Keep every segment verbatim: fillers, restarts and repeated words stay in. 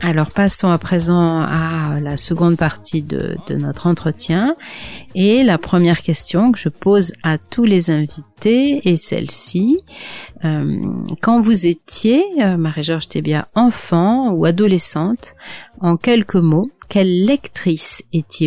Alors passons à présent à la seconde partie de, de notre entretien. Et la première question que je pose à tous les invités est celle-ci. Euh, quand vous étiez, euh, Marie-Georges Thébia, enfant ou adolescente, en quelques mots, quelle lectrice étiez-vous ?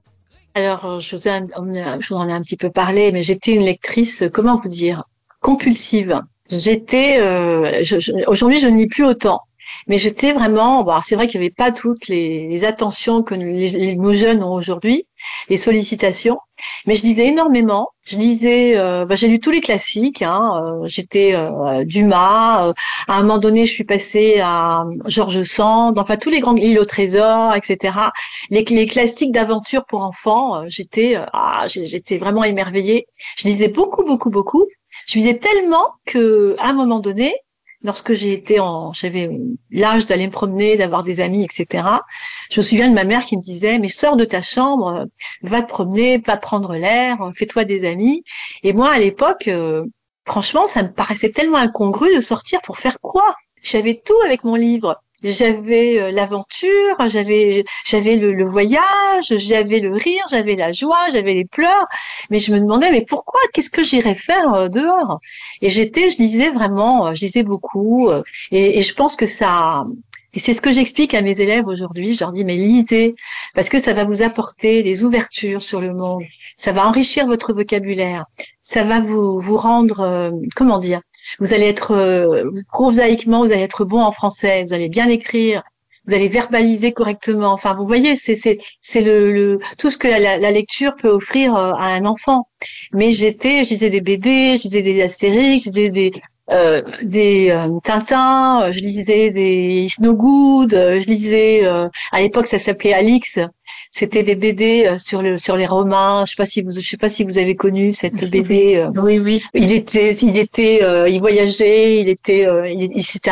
Alors, je vous, ai, je vous en ai un petit peu parlé, mais j'étais une lectrice, comment vous dire, compulsive. J'étais, euh, je, je, aujourd'hui je ne lis plus autant. Mais j'étais vraiment, bon, c'est vrai qu'il n'y avait pas toutes les, les attentions que les, les, nos jeunes ont aujourd'hui, les sollicitations, mais je lisais énormément. Je lisais, euh, bah, j'ai lu tous les classiques. Hein, euh, j'étais euh, Dumas. Euh, à un moment donné, je suis passée à George Sand. Enfin, tous les grands L'île au trésor, et cetera. Les, les classiques d'aventure pour enfants. Euh, j'étais, euh, ah, j'étais vraiment émerveillée. Je lisais beaucoup, beaucoup, beaucoup. Je lisais tellement que, à un moment donné, lorsque j'ai été en, j'avais l'âge d'aller me promener, d'avoir des amis, et cetera. Je me souviens de ma mère qui me disait, mais sors de ta chambre, va te promener, va prendre l'air, fais-toi des amis. Et moi, à l'époque, euh, franchement, ça me paraissait tellement incongru de sortir pour faire quoi? J'avais tout avec mon livre. J'avais euh, l'aventure, j'avais j'avais le, le voyage, j'avais le rire, j'avais la joie, j'avais les pleurs, mais je me demandais mais pourquoi, qu'est-ce que j'irais faire euh, dehors? Et j'étais, je lisais vraiment, euh, je lisais beaucoup, euh, et, et je pense que ça, et c'est ce que j'explique à mes élèves aujourd'hui. Je leur dis mais lisez parce que ça va vous apporter des ouvertures sur le monde, ça va enrichir votre vocabulaire, ça va vous vous rendre, euh, comment dire? Vous allez être euh, prosaïquement, vous allez être bon en français, vous allez bien écrire, vous allez verbaliser correctement. Enfin, vous voyez, c'est c'est c'est le, le tout ce que la, la lecture peut offrir euh, à un enfant. Mais j'étais, je lisais des B D, je lisais des Astérix, je lisais des euh, des euh, Tintin, je lisais des It's No Good, je lisais euh, à l'époque ça s'appelait Alix. C'était des B D sur le sur les Romains. Je sais pas si vous je sais pas si vous avez connu cette B D. Oui, oui. Il était il était euh, il voyageait, il était euh, il, il s'était